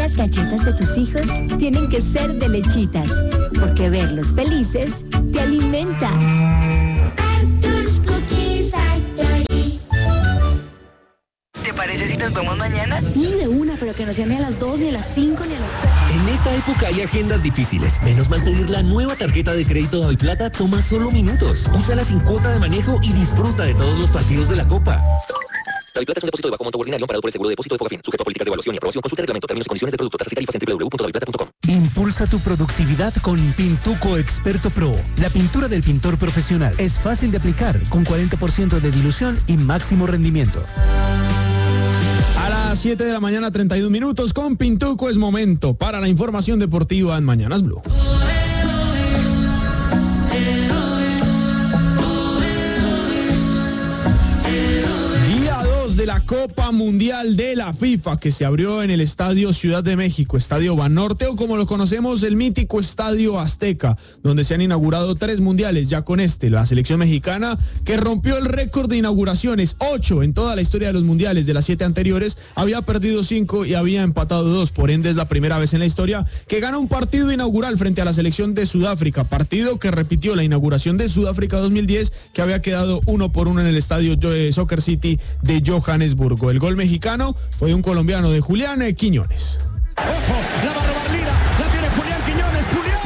las galletas de tus hijos tienen que ser de Lechitas, porque verlos felices te alimenta. Arthur's Cookie Factory. ¿Te parece si nos vemos mañana? Sí, de una, pero que no sea ni a las 2, ni a las 5, ni a las 6. En esta época hay agendas difíciles. Menos mal pedir la nueva tarjeta de crédito Daviplata toma solo minutos. Úsala sin cuota de manejo y disfruta de todos los partidos de la Copa. Daviplata es un depósito de bajo monto ordinario amparado por el seguro de depósito de Fogafín, sujeto a políticas de evaluación y aprobación. Consulta el reglamento, términos y condiciones del producto, tasas y tarifas en www.daviplata.com. Impulsa tu productividad con Pintuco Experto Pro. La pintura del pintor profesional es fácil de aplicar, con 40% de dilución y máximo rendimiento. A las 7 de la mañana, 31 minutos, con Pintuco es momento para la información deportiva en Mañanas Blue. De la Copa Mundial de la FIFA, que se abrió en el Estadio Ciudad de México, Estadio Banorte, o como lo conocemos, el mítico Estadio Azteca, donde se han inaugurado 3 mundiales, ya con la selección mexicana, que rompió el récord de inauguraciones, 8 en toda la historia de los mundiales. De las 7 anteriores, había perdido 5 y había empatado 2, por ende es la primera vez en la historia que gana un partido inaugural frente a la selección de Sudáfrica, partido que repitió la inauguración de Sudáfrica 2010, que había quedado 1-1 en el Estadio Soccer City de Johannesburgo. El gol mexicano fue de un colombiano, de Julián Quiñones. ¡Ojo! La va a robar Lira, la tiene Julián Quiñones. ¡Julián!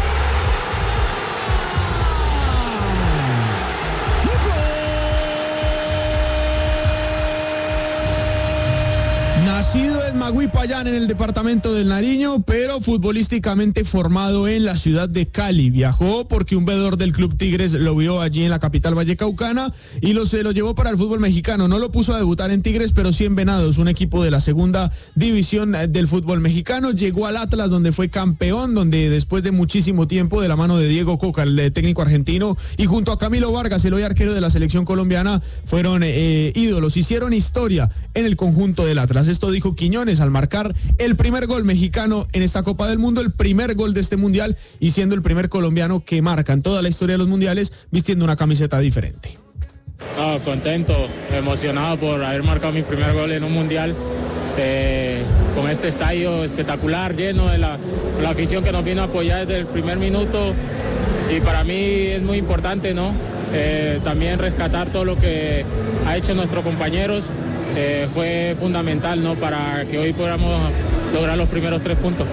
Nacido en Maguipayán, en el departamento del Nariño, pero futbolísticamente formado en la ciudad de Cali. Viajó porque un veedor del Club Tigres lo vio allí en la capital vallecaucana y se lo llevó para el fútbol mexicano. No lo puso a debutar en Tigres, pero sí en Venados, un equipo de la segunda división del fútbol mexicano. Llegó al Atlas, donde fue campeón, donde después de muchísimo tiempo, de la mano de Diego Coca, el técnico argentino, y junto a Camilo Vargas, el hoy arquero de la selección colombiana, fueron ídolos, hicieron historia en el conjunto del Atlas. Esto dijo Quiñones al marcar el primer gol mexicano en esta Copa del Mundo, el primer gol de este mundial, y siendo el primer colombiano que marca en toda la historia de los mundiales vistiendo una camiseta diferente. Contento, emocionado por haber marcado mi primer gol en un mundial, con este estadio espectacular, lleno de la afición que nos vino a apoyar desde el primer minuto, y para mí es muy importante, ¿no? También rescatar todo lo que ha hecho nuestros compañeros. Fue fundamental, ¿no?, para que hoy podamos lograr los primeros 3 puntos.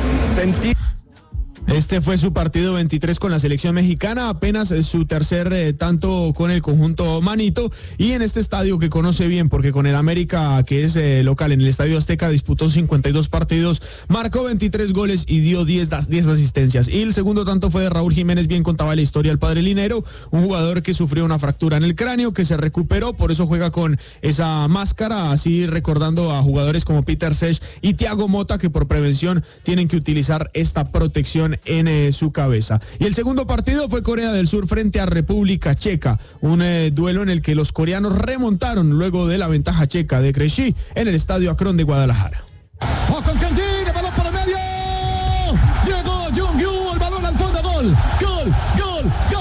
Este fue su partido 23 con la selección mexicana, apenas su tercer tanto con el conjunto manito, y en este estadio que conoce bien, porque con el América, que es local en el Estadio Azteca, disputó 52 partidos, marcó 23 goles y dio 10 asistencias. Y el segundo tanto fue de Raúl Jiménez, bien contaba la historia el padre Linero, un jugador que sufrió una fractura en el cráneo, que se recuperó, por eso juega con esa máscara, así recordando a jugadores como Peter Sech y Thiago Motta, que por prevención tienen que utilizar esta protección en su cabeza. Y el segundo partido fue Corea del Sur frente a República Checa, un duelo en el que los coreanos remontaron luego de la ventaja checa de Krejci en el Estadio Akron de Guadalajara. Con Kenji, el balón por el medio, llegó Jung-Yu, el balón al fondo, gol, gol, gol, gol.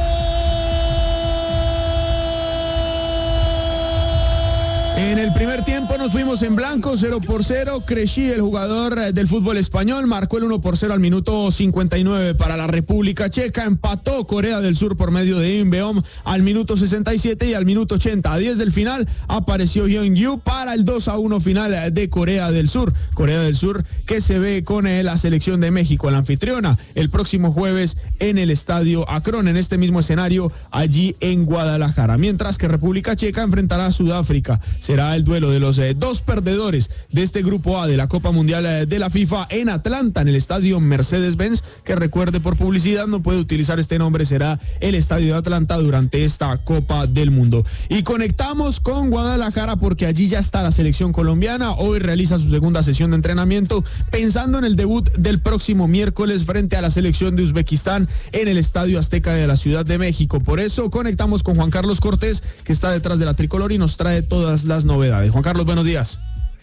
En el primer tiempo nos fuimos en blanco, 0-0. Krejci, el jugador del fútbol español, marcó el 1-0 al minuto 59 para la República Checa. Empató Corea del Sur por medio de Im Beom al minuto 67, y al minuto 80, a 10 del final, apareció Jung-Yu para el 2-1 final de Corea del Sur. Corea del Sur que se ve con la selección de México, la anfitriona, el próximo jueves en el Estadio Akron, en este mismo escenario allí en Guadalajara. Mientras que República Checa enfrentará a Sudáfrica. Será el duelo de los 2 perdedores de este grupo A de la Copa Mundial de la FIFA en Atlanta, en el estadio Mercedes-Benz, que recuerde, por publicidad no puede utilizar este nombre, será el estadio de Atlanta durante esta Copa del Mundo. Y conectamos con Guadalajara porque allí ya está la selección colombiana. Hoy realiza su segunda sesión de entrenamiento, pensando en el debut del próximo miércoles frente a la selección de Uzbekistán en el Estadio Azteca de la Ciudad de México. Por eso conectamos con Juan Carlos Cortés, que está detrás de la tricolor y nos trae todas las novedades. Juan Carlos, buenos días.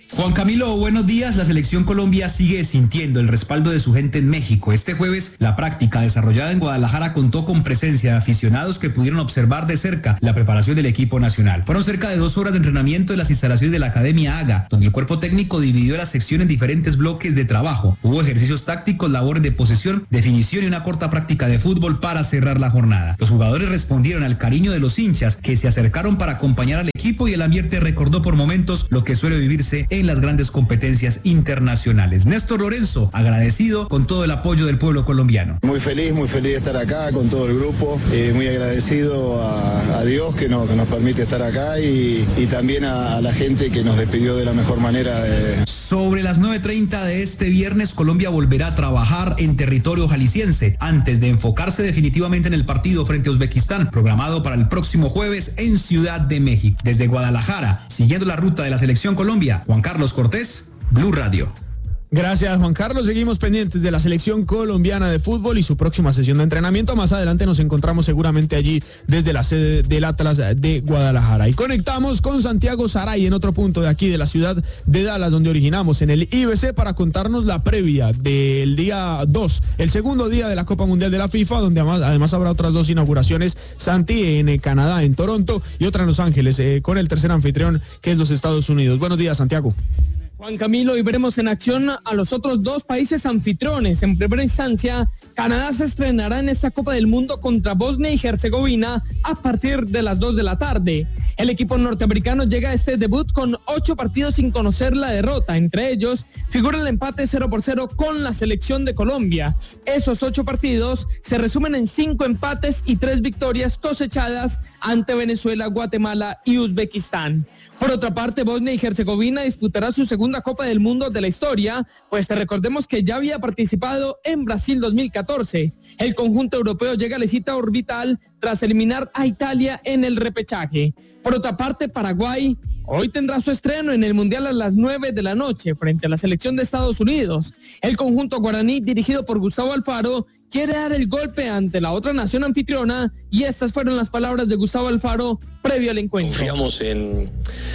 Juan Camilo, buenos días. La selección Colombia sigue sintiendo el respaldo de su gente en México. Este jueves, la práctica desarrollada en Guadalajara contó con presencia de aficionados que pudieron observar de cerca la preparación del equipo nacional. Fueron cerca de 2 horas de entrenamiento en las instalaciones de la Academia AGA, donde el cuerpo técnico dividió la sección en diferentes bloques de trabajo. Hubo ejercicios tácticos, labores de posesión, definición y una corta práctica de fútbol para cerrar la jornada. Los jugadores respondieron al cariño de los hinchas que se acercaron para acompañar al equipo y el ambiente recordó por momentos lo que suele vivirse en las grandes competencias internacionales. Néstor Lorenzo, agradecido con todo el apoyo del pueblo colombiano. Muy feliz de estar acá con todo el grupo, muy agradecido a Dios que nos permite estar acá y también a la gente que nos despidió de la mejor manera. Sobre las 9:30 de este viernes, Colombia volverá a trabajar en territorio jalisciense antes de enfocarse definitivamente en el partido frente a Uzbekistán, programado para el próximo jueves en Ciudad de México. Desde Guadalajara, siguiendo la ruta de la selección Colombia, Juan Carlos Cortés, Blue Radio. Gracias, Juan Carlos. Seguimos pendientes de la selección colombiana de fútbol y su próxima sesión de entrenamiento. Más adelante nos encontramos seguramente allí desde la sede del Atlas de Guadalajara. Y conectamos con Santiago Saray en otro punto de aquí de la ciudad de Dallas, donde originamos en el IBC para contarnos la previa del día 2, el segundo día de la Copa Mundial de la FIFA, donde además habrá otras 2 inauguraciones. Santi en Canadá, en Toronto, y otra en Los Ángeles, con el tercer anfitrión que es los Estados Unidos. Buenos días, Santiago. Juan Camilo, y veremos en acción a los otros 2 países anfitriones. En primera instancia, Canadá se estrenará en esta Copa del Mundo contra Bosnia y Herzegovina a partir de las 2 de la tarde. El equipo norteamericano llega a este debut con 8 partidos sin conocer la derrota. Entre ellos figura el empate 0-0 con la selección de Colombia. Esos 8 partidos se resumen en 5 empates y 3 victorias cosechadas ante Venezuela, Guatemala y Uzbekistán. Por otra parte, Bosnia y Herzegovina disputará su segunda Copa del Mundo de la historia, pues recordemos que ya había participado en Brasil 2014. El conjunto europeo llega a la cita orbital tras eliminar a Italia en el repechaje. Por otra parte, Paraguay hoy tendrá su estreno en el Mundial a las 9 de la noche frente a la selección de Estados Unidos. El conjunto guaraní, dirigido por Gustavo Alfaro, quiere dar el golpe ante la otra nación anfitriona, y estas fueron las palabras de Gustavo Alfaro previo al encuentro. Confiamos en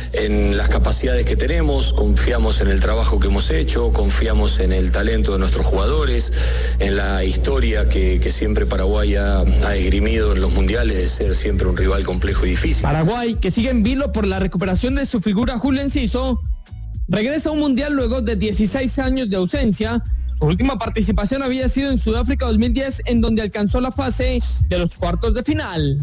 las capacidades que tenemos, confiamos en el trabajo que hemos hecho, confiamos en el talento de nuestros jugadores, en la historia que siempre Paraguay ha esgrimido en los mundiales de ser siempre un rival complejo y difícil. Paraguay, que sigue en vilo por la recuperación de su figura Julio Enciso, regresa a un mundial luego de 16 años de ausencia. Su última participación había sido en Sudáfrica 2010, en donde alcanzó la fase de los cuartos de final.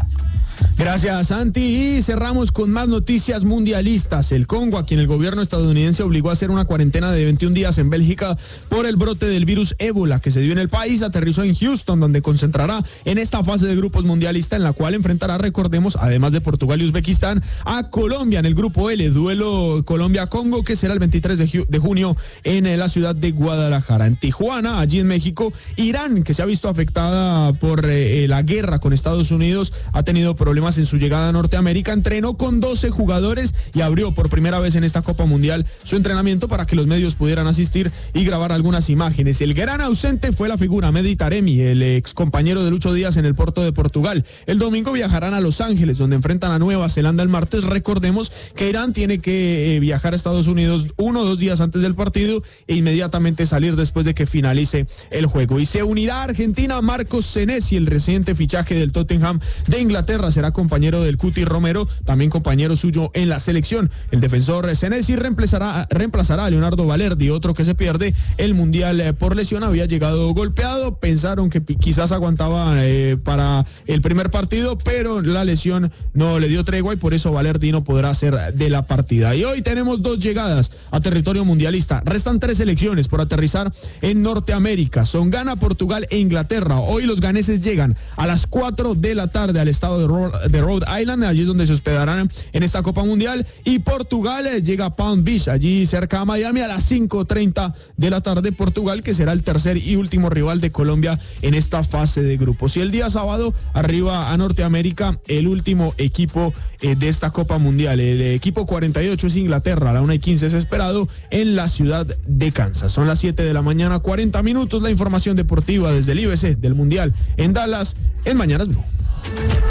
Gracias, Santi. Y cerramos con más noticias mundialistas. El Congo, a quien el gobierno estadounidense obligó a hacer una cuarentena de 21 días en Bélgica por el brote del virus ébola que se dio en el país, aterrizó en Houston, donde concentrará en esta fase de grupos mundialista, en la cual enfrentará, recordemos, además de Portugal y Uzbekistán, a Colombia en el grupo L, duelo Colombia-Congo, que será el 23 de junio en la ciudad de Guadalajara. En Tijuana, allí en México, Irán, que se ha visto afectada por la guerra con Estados Unidos, ha tenido problemas en su llegada a Norteamérica. Entrenó con 12 jugadores y abrió por primera vez en esta Copa Mundial su entrenamiento para que los medios pudieran asistir y grabar algunas imágenes. El gran ausente fue la figura Mehdi Taremi, el ex compañero de Lucho Díaz en el Porto de Portugal. El domingo viajarán a Los Ángeles, donde enfrentan a Nueva Zelanda el martes. Recordemos que Irán tiene que viajar a Estados Unidos 1 o 2 días antes del partido e inmediatamente salir después de que finalice el juego. Y se unirá a Argentina Marcos Senesi, el reciente fichaje del Tottenham de Inglaterra. Será compañero del Cuti Romero, también compañero suyo en la selección. El defensor Senesi reemplazará a Leonardo Valerdi, otro que se pierde el Mundial por lesión. Había llegado golpeado, pensaron que quizás aguantaba para el primer partido, pero la lesión no le dio tregua y por eso Valerdi no podrá ser de la partida. Y hoy tenemos 2 llegadas a territorio mundialista. Restan 3 selecciones por aterrizar en Norteamérica. Son Ghana, Portugal e Inglaterra. Hoy los ganeses llegan a las 4 de la tarde al estado de Rhode Island, allí es donde se hospedarán en esta Copa Mundial, y Portugal llega a Palm Beach, allí cerca de Miami, a las 5:30 de la tarde. Portugal, que será el tercer y último rival de Colombia en esta fase de grupos. Y el día sábado arriba a Norteamérica el último equipo de esta Copa Mundial. El equipo 48 es Inglaterra, a la 1:15 es esperado en la ciudad de Kansas. Son las 7 de la mañana, 40 minutos. La información deportiva desde el IBC del Mundial en Dallas, en Mañanas Blue.